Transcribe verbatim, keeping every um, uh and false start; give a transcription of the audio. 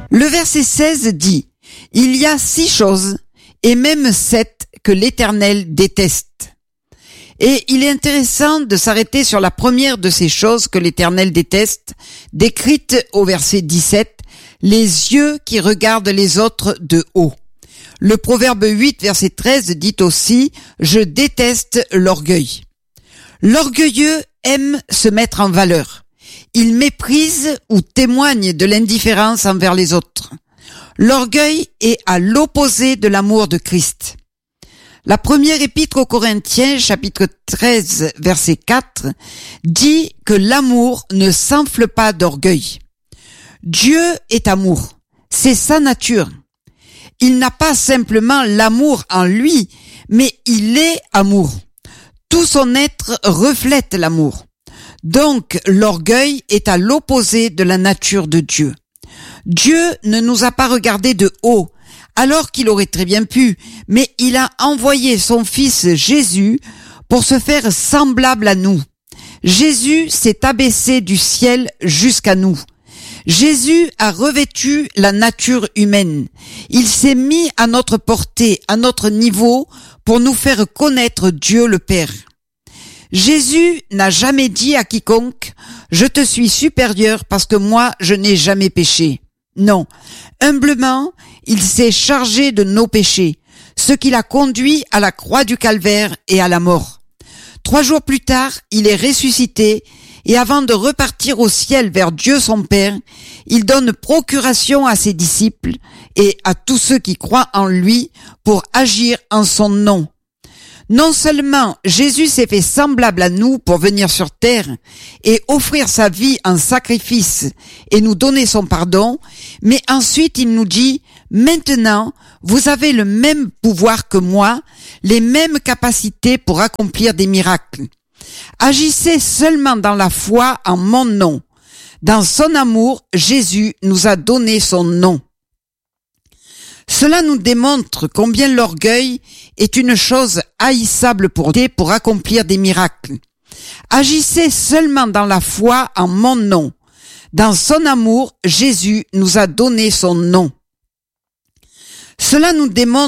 Le verset seize dit « Il y a six choses, et même sept, que l'Éternel déteste. » Et il est intéressant de s'arrêter sur la première de ces choses que l'Éternel déteste, décrite au verset dix-sept, « Les yeux qui regardent les autres de haut ». Le proverbe huit, verset treize dit aussi « Je déteste l'orgueil ». L'orgueilleux aime se mettre en valeur. Il méprise ou témoigne de l'indifférence envers les autres. L'orgueil est à l'opposé de l'amour de Christ. La première épître aux Corinthiens, chapitre treize, verset quatre, dit que l'amour ne s'enfle pas d'orgueil. Dieu est amour, c'est sa nature. Il n'a pas simplement l'amour en lui, mais il est amour. Tout son être reflète l'amour. Donc, l'orgueil est à l'opposé de la nature de Dieu. Dieu ne nous a pas regardés de haut, alors qu'il aurait très bien pu, mais il a envoyé son Fils Jésus pour se faire semblable à nous. Jésus s'est abaissé du ciel jusqu'à nous. Jésus a revêtu la nature humaine. Il s'est mis à notre portée, à notre niveau, pour nous faire connaître Dieu le Père. Jésus n'a jamais dit à quiconque « Je te suis supérieur parce que moi, je n'ai jamais péché ». Non, humblement, il s'est chargé de nos péchés, ce qui l'a conduit à la croix du calvaire et à la mort. Trois jours plus tard, il est ressuscité et avant de repartir au ciel vers Dieu son Père, il donne procuration à ses disciples et à tous ceux qui croient en lui pour agir en son nom. Non seulement Jésus s'est fait semblable à nous pour venir sur terre et offrir sa vie en sacrifice et nous donner son pardon, mais ensuite il nous dit « Maintenant, vous avez le même pouvoir que moi, les mêmes capacités pour accomplir des miracles. Agissez seulement dans la foi en mon nom. Dans son amour, Jésus nous a donné son nom. » Cela nous démontre combien l'orgueil est une chose haïssable pour Dieu pour accomplir des miracles. Agissez seulement dans la foi en mon nom. Dans son amour, Jésus nous a donné son nom. Cela nous démontre